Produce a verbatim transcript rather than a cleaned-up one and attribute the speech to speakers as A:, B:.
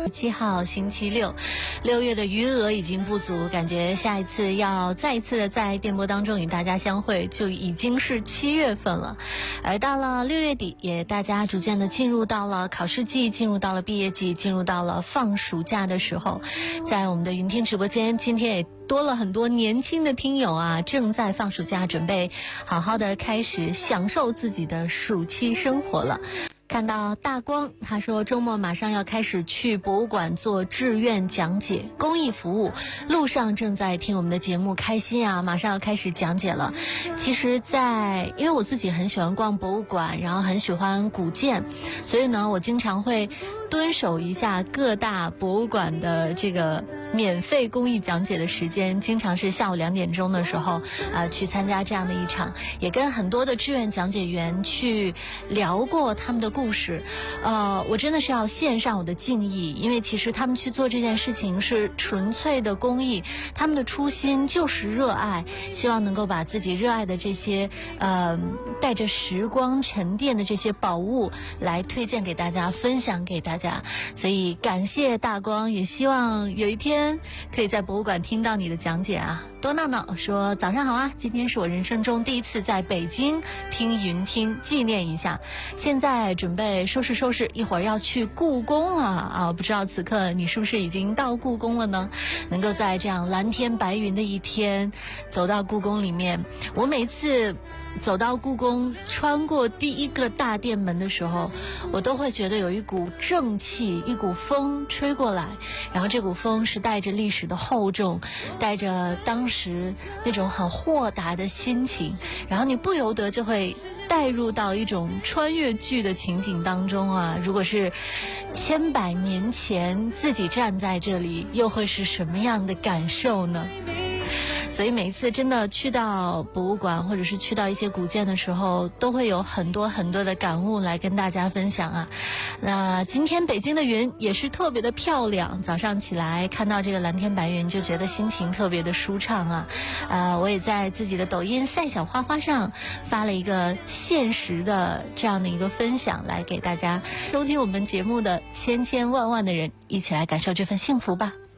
A: 七号星期六，六月的余额已经不足，感觉下一次要再一次的在电波当中与大家相会，就已经是七月份了。而到了六月底，也大家逐渐的进入到了考试季，进入到了毕业季，进入到了放暑假的时候。在我们的云听直播间，今天也多了很多年轻的听友啊，正在放暑假，准备好好的开始享受自己的暑期生活了。看到大光，他说周末马上要开始去博物馆做志愿讲解公益服务，路上正在听我们的节目，开心啊，马上要开始讲解了。其实在因为我自己很喜欢逛博物馆，然后很喜欢古建，所以呢我经常会蹲守一下各大博物馆的这个免费公益讲解的时间，经常是下午两点钟的时候呃，去参加这样的一场，也跟很多的志愿讲解员去聊过他们的故事。呃，我真的是要献上我的敬意，因为其实他们去做这件事情是纯粹的公益，他们的初心就是热爱，希望能够把自己热爱的这些呃带着时光沉淀的这些宝物来推荐给大家，分享给大家。所以感谢大光，也希望有一天可以在博物馆听到你的讲解啊。多闹闹说早上好啊，今天是我人生中第一次在北京听云听，纪念一下。现在准备收拾收拾，一会儿要去故宫了啊！不知道此刻你是不是已经到故宫了呢？能够在这样蓝天白云的一天走到故宫里面，我每次走到故宫，穿过第一个大殿门的时候，我都会觉得有一股正气，一股风吹过来，然后这股风是带着历史的厚重，带着当时那种很豁达的心情，然后你不由得就会带入到一种穿越剧的情景当中啊。如果是千百年前自己站在这里，又会是什么样的感受呢？所以每一次真的去到博物馆或者是去到一些古建的时候，都会有很多很多的感悟来跟大家分享啊。那今天北京的云也是特别的漂亮，早上起来看到这个蓝天白云就觉得心情特别的舒畅啊。呃，我也在自己的抖音赛小花花上发了一个现实的这样的一个分享，来给大家收听我们节目的千千万万的人一起来感受这份幸福吧。